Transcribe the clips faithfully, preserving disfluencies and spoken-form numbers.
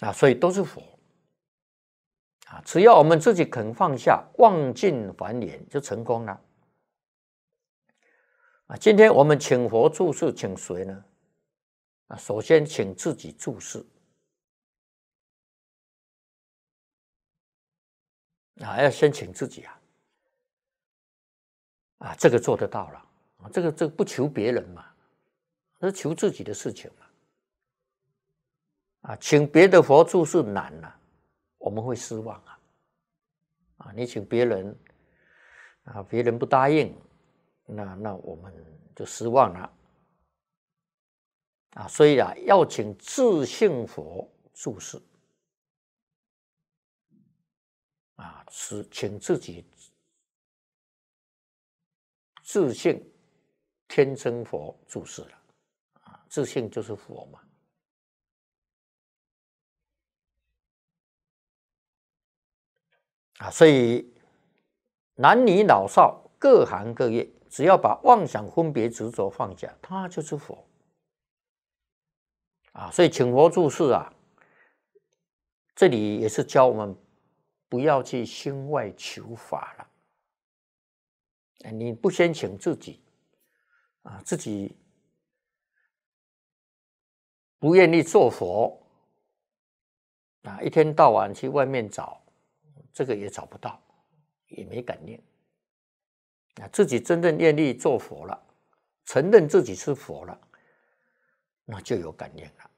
啊，所以都是佛啊。只要我们自己肯放下，忘尽还原，就成功了啊。今天我们请佛住世，请谁呢？啊，首先请自己住世啊，要先请自己啊。啊，这个做得到了啊，这个这个不求别人嘛，这是求自己的事情嘛。啊，请别的佛住世难了、啊，我们会失望啊。啊，你请别人啊，别人不答应，那那我们就失望了啊。所以啊，要请自性佛住世啊，是请自己自性天真佛住世了啊，自性就是佛嘛。啊，所以男女老少各行各业，只要把妄想分别执着放下，他就是佛啊。所以请佛住世啊，这里也是教我们不要去心外求法了。你不先请自己啊，自己不愿意做佛啊，一天到晚去外面找，这个也找不到，也没感应啊。自己真正愿意做佛了，承认自己是佛了，那就有感应了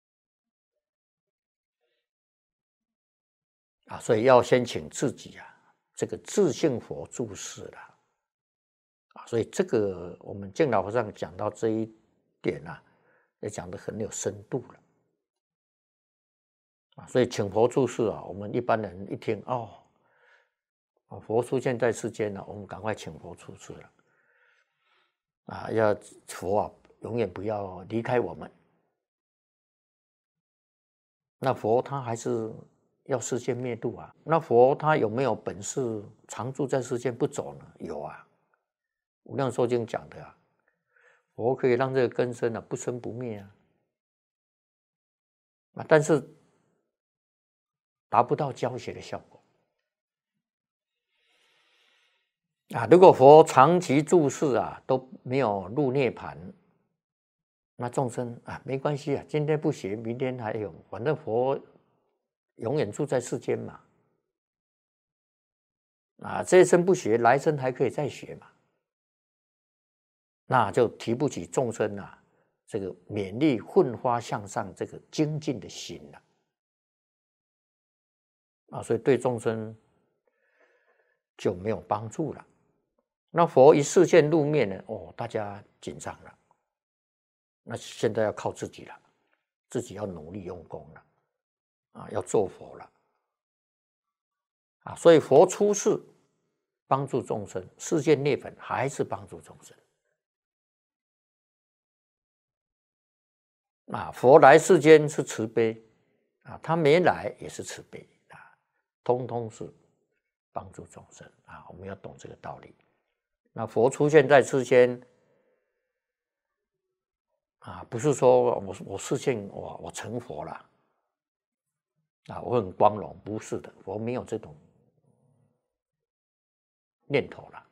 啊。所以要先请自己啊，这个自性佛住世了啊。所以这个我们净老和尚讲到这一点啊，也讲得很有深度了啊。所以请佛住世啊，我们一般人一听哦，佛出现在世间了，我们赶快请佛住世了啊，要佛啊永远不要离开我们。那佛他还是要世间灭度啊，那佛他有没有本事常住在世间不走呢？有啊，无量寿经讲的啊，佛可以让这个根身啊不生不灭啊，啊，但是达不到教学的效果啊。如果佛长期住世啊都没有入涅槃，那众生啊没关系啊，今天不学，明天还有，反正佛永远住在世间嘛。啊，这一生不学，来生还可以再学嘛。那就提不起众生啊这个勉励奋发向上这个精进的心了啊，所以对众生就没有帮助了。那佛一示现入面呢，哦，大家紧张了。那现在要靠自己了，自己要努力用功了啊，要做佛了啊。所以佛出世帮助众生，世间涅槃还是帮助众生啊。佛来世间是慈悲啊，他没来也是慈悲啊，通通是帮助众生啊。我们要懂这个道理。那佛出现在世间啊，不是说我我世间我我成佛了啊，我很光荣，不是的，佛没有这种念头了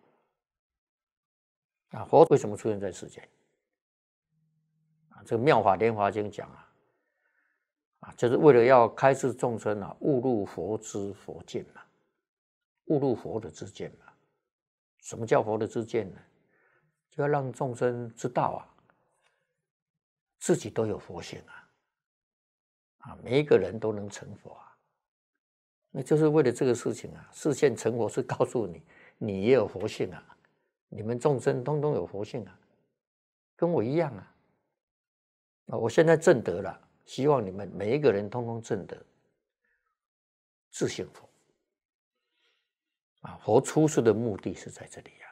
啊。佛为什么出现在世间啊？这个《妙法莲华经》讲啊，啊，就是为了要开示众生啊，悟入佛知佛见嘛，悟入佛的知见嘛。什么叫佛的知见呢？就要让众生知道啊，自己都有佛性啊，啊，每一个人都能成佛啊。那就是为了这个事情啊，示现成佛是告诉你，你也有佛性啊，你们众生通通有佛性啊，跟我一样啊。啊，我现在证得了，希望你们每一个人通通证得自性佛啊。佛出世的目的是在这里啊。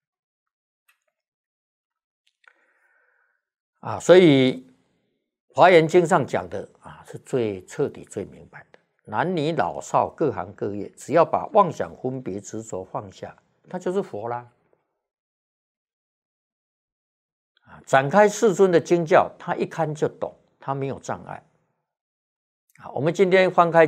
啊，所以《华严经》上讲的啊，是最彻底、最明白的。男女老少各行各业，只要把妄想分别执着放下，他就是佛啦。啊，展开世尊的经教，他一看就懂，他没有障碍。 啊，我们今天翻开